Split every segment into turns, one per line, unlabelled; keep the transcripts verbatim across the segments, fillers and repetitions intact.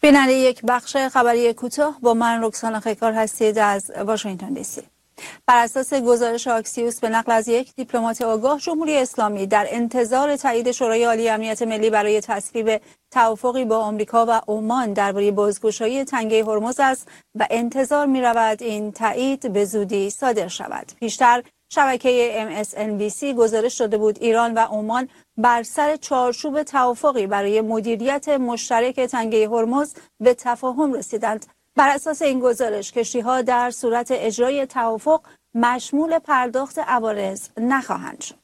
بیننده یک بخش خبری کوتاه با من رکسانا خیکار هستید از واشنگتن دی سی. بر اساس گزارش آکسیوس به نقل از یک دیپلمات آگاه، جمهوری اسلامی در انتظار تایید شورای عالی امنیت ملی برای تصویب توافقی با آمریکا و عمان درباره بازگشایی تنگه هرمز است و انتظار می رود این تایید به زودی صادر شود. پیشتر شبکه ام اس ان بی سی گزارش داده بود ایران و عمان بر سر چارچوب توافقی برای مدیریت مشترک تنگه هرمز به تفاهم رسیدند. بر اساس این گزارش کشتی‌ها در صورت اجرای توافق مشمول پرداخت عوارض نخواهند شد.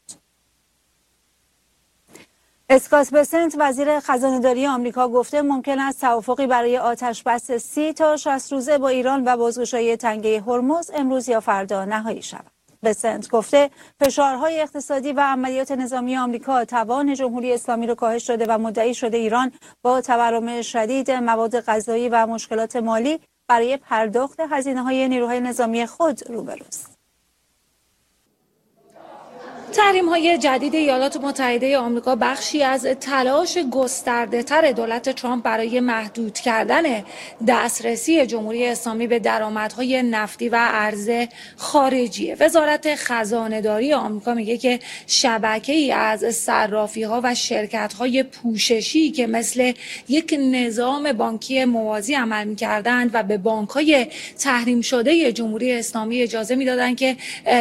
اسکات بسنت وزیر خزانه‌داری آمریکا گفته ممکن است توافقی برای آتش‌بس سی تا شصت روزه با ایران و بازگشایی تنگه هرمز امروز یا فردا نهایی شود. بسنت گفته فشارهای اقتصادی و عملیات نظامی آمریکا توان جمهوری اسلامی را کاهش داده و مدعی شده ایران با تورم شدید مواد غذایی و مشکلات مالی برای پرداخت هزینه‌های نیروهای نظامی خود روبروست.
تحریم‌های جدید ایالات متحده آمریکا بخشی از تلاش گسترده‌تر دولت ترامپ برای محدود کردن دسترسی جمهوری اسلامی به درآمدهای نفتی و ارز خارجیه. وزارت خزانه‌داری آمریکا میگه که شبکه‌ای از صرافی‌ها و شرکت‌های پوششی که مثل یک نظام بانکی موازی عمل می‌کردند و به بانک‌های تحریم شده جمهوری اسلامی اجازه می‌دادند که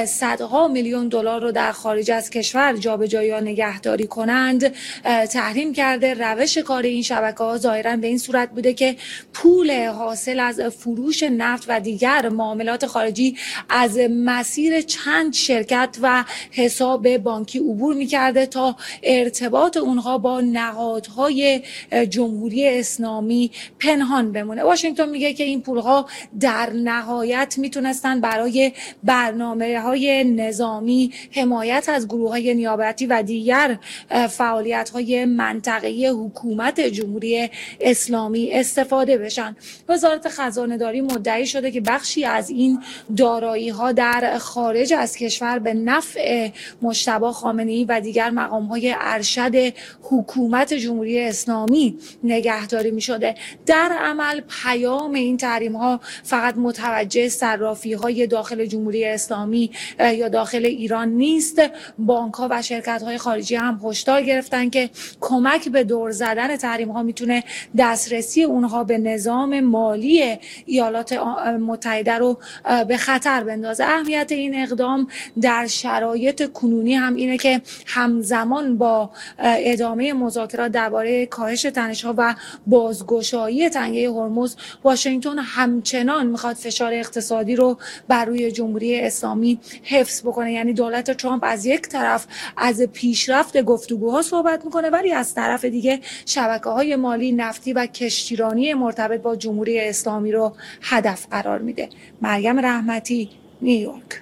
صدها میلیون دلار رو در خارج از کشور جابجایی یا نگهداری کنند تحریم کرده. روش کار این شبکه‌ها ظاهراً به این صورت بوده که پول حاصل از فروش نفت و دیگر معاملات خارجی از مسیر چند شرکت و حساب بانکی عبور می‌کرده تا ارتباط اونها با نهادهای جمهوری اسلامی پنهان بمونه. واشنگتن میگه که این پولها در نهایت میتونستن برای برنامه‌های نظامی، حمایت از گروه‌های نیابتی و دیگر فعالیت‌های منطقه‌ای حکومت جمهوری اسلامی استفاده بشن. وزارت خزانه‌داری مدعی شده که بخشی از این دارایی‌ها در خارج از کشور به نفع مجتبی خامنه‌ای و دیگر مقام‌های ارشد حکومت جمهوری اسلامی نگهداری می‌شده. در عمل پیام این تحریم‌ها فقط متوجه صرافی‌های داخل جمهوری اسلامی یا داخل ایران نیست. بانک‌ها و شرکت‌های خارجی هم هشدار گرفتن که کمک به دور زدن تحریم‌ها میتونه دسترسی اونها به نظام مالی ایالات متحده رو به خطر بندازه. اهمیت این اقدام در شرایط کنونی هم اینه که همزمان با ادامه مذاکرات درباره کاهش تنش‌ها و بازگشایی تنگه هرمز، واشنگتن همچنان میخواد فشار اقتصادی رو بر روی جمهوری اسلامی حفظ بکنه. یعنی دولت ترامپ از یک طرف از پیشرفت گفتگوها صحبت میکنه ولی از طرف دیگه شبکه‌های مالی، نفتی و کشتیرانی مرتبط با جمهوری اسلامی رو هدف قرار میده. مریم رحمتی، نیویورک.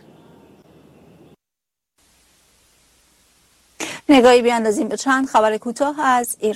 نگاهی بیاندازیم به چند خبر کوتاه از ایران.